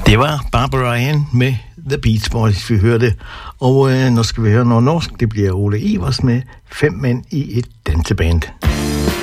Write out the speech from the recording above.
Det var Barbara Ann med The Beach Boys, vi hørte. Og nu skal vi høre noget norsk. Det bliver Ole Ivers med 5 mænd i et danseband.